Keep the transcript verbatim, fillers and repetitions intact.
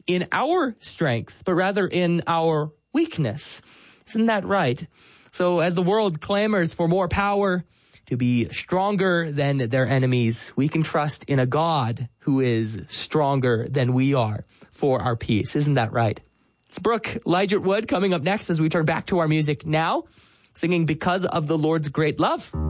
in our strength, but rather in our weakness. Isn't that right? So as the world clamors for more power, to be stronger than their enemies, we can trust in a God who is stronger than we are for our peace. Isn't that right? It's Brooke Ligertwood coming up next as we turn back to our music now, singing Because of the Lord's Great Love.